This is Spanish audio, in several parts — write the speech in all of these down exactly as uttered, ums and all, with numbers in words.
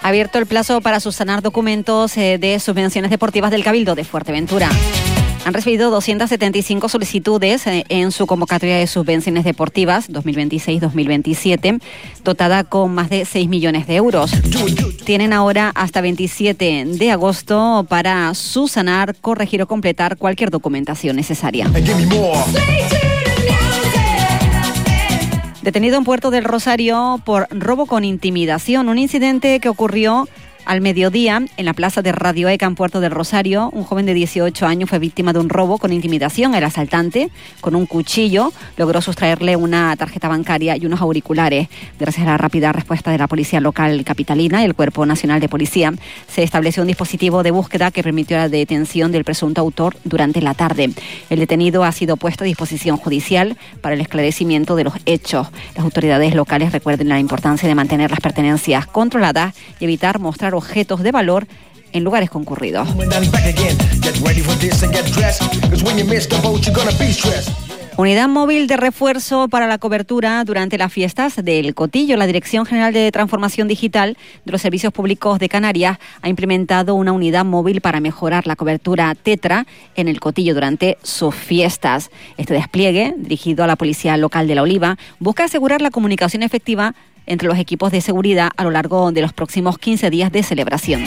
abierto el plazo para subsanar documentos eh, de subvenciones deportivas del Cabildo de Fuerteventura. Han recibido doscientas setenta y cinco solicitudes eh, en su convocatoria de subvenciones deportivas dos mil veintiséis dos mil veintisiete, dotada con más de seis millones de euros. Tienen ahora hasta veintisiete de agosto para subsanar, corregir o completar cualquier documentación necesaria. Detenido en Puerto del Rosario por robo con intimidación, un incidente que ocurrió al mediodía en la plaza de Radio ECA en Puerto del Rosario. Un joven de dieciocho años fue víctima de un robo con intimidación. El asaltante, con un cuchillo, logró sustraerle una tarjeta bancaria y unos auriculares. Gracias a la rápida respuesta de la Policía Local Capitalina y el Cuerpo Nacional de Policía, se estableció un dispositivo de búsqueda que permitió la detención del presunto autor durante la tarde. El detenido ha sido puesto a disposición judicial para el esclarecimiento de los hechos. Las autoridades locales recuerden la importancia de mantener las pertenencias controladas y evitar mostrar objetos de valor en lugares concurridos. Unidad móvil de refuerzo para la cobertura durante las fiestas del Cotillo. La Dirección General de Transformación Digital de los Servicios Públicos de Canarias ha implementado una unidad móvil para mejorar la cobertura Tetra en el Cotillo durante sus fiestas. Este despliegue, dirigido a la Policía Local de La Oliva, busca asegurar la comunicación efectiva entre los equipos de seguridad a lo largo de los próximos quince días de celebración.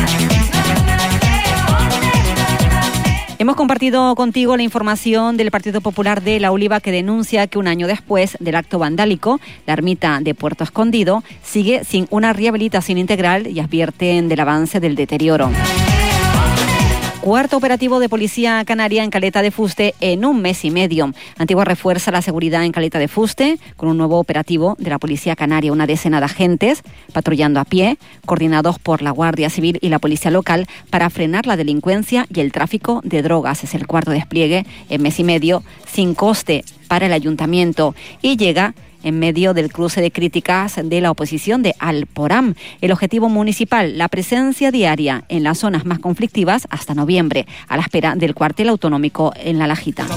Hemos compartido contigo la información del Partido Popular de La Oliva, que denuncia que un año después del acto vandálico, la ermita de Puerto Escondido sigue sin una rehabilitación integral y advierten del avance del deterioro. Cuarto operativo de Policía Canaria en Caleta de Fuste en un mes y medio. Antigua refuerza la seguridad en Caleta de Fuste con un nuevo operativo de la Policía Canaria. Una decena de agentes patrullando a pie, coordinados por la Guardia Civil y la Policía Local para frenar la delincuencia y el tráfico de drogas. Es el cuarto despliegue en mes y medio sin coste para el Ayuntamiento y llega en medio del cruce de críticas de la oposición de Alporán. El objetivo municipal, la presencia diaria en las zonas más conflictivas hasta noviembre, a la espera del cuartel autonómico en La Lajita.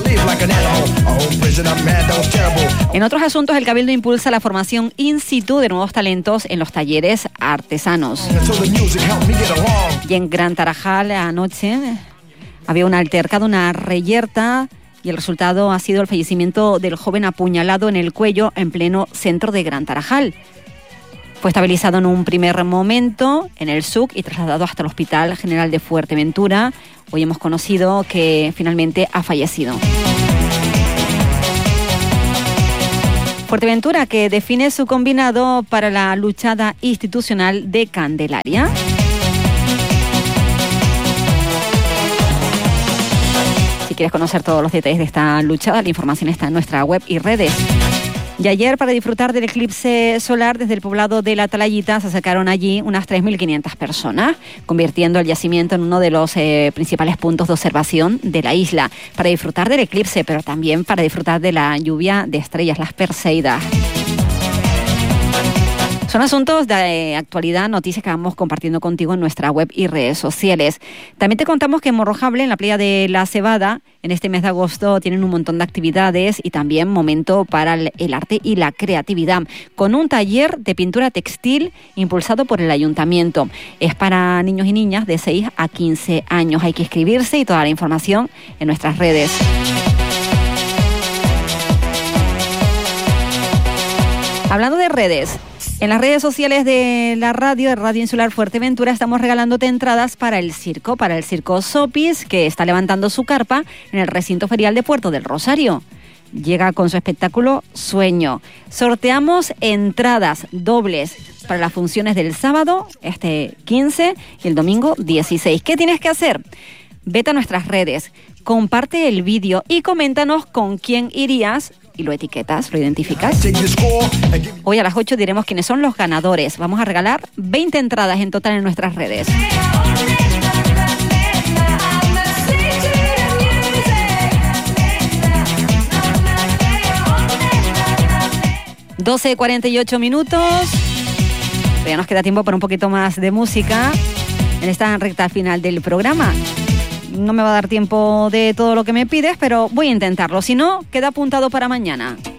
En otros asuntos, el Cabildo impulsa la formación in situ de nuevos talentos en los talleres artesanos. Y en Gran Tarajal anoche había un altercado, una reyerta, y el resultado ha sido el fallecimiento del joven apuñalado en el cuello en pleno centro de Gran Tarajal. Fue estabilizado en un primer momento en el S U C y trasladado hasta el Hospital General de Fuerteventura. Hoy hemos conocido que finalmente ha fallecido. Fuerteventura, que define su combinado para la luchada institucional de Candelaria. Si quieres conocer todos los detalles de esta luchada, la información está en nuestra web y redes. Y ayer, para disfrutar del eclipse solar desde el poblado de La Atalayita, se acercaron allí unas tres mil quinientas personas, convirtiendo el yacimiento en uno de los eh, principales puntos de observación de la isla, para disfrutar del eclipse, pero también para disfrutar de la lluvia de estrellas, las Perseidas. Son asuntos de actualidad, noticias que vamos compartiendo contigo en nuestra web y redes sociales. También te contamos que en Morrojable, en la playa de La Cebada, en este mes de agosto tienen un montón de actividades y también momento para el arte y la creatividad, con un taller de pintura textil impulsado por el Ayuntamiento. Es para niños y niñas de seis a quince años. Hay que inscribirse y toda la información en nuestras redes. Hablando de redes, en las redes sociales de la radio, de Radio Insular Fuerteventura, estamos regalándote entradas para el circo, para el circo Sopis, que está levantando su carpa en el recinto ferial de Puerto del Rosario. Llega con su espectáculo Sueño. Sorteamos entradas dobles para las funciones del sábado, este quince, y el domingo dieciséis. ¿Qué tienes que hacer? Vete a nuestras redes, comparte el vídeo y coméntanos con quién irías y lo etiquetas, lo identificas. Hoy a las ocho diremos quiénes son los ganadores. Vamos a regalar veinte entradas en total en nuestras redes. doce cuarenta y ocho minutos. Ya nos queda tiempo para un poquito más de música en esta recta final del programa. No me va a dar tiempo de todo lo que me pides, pero voy a intentarlo. Si no, queda apuntado para mañana.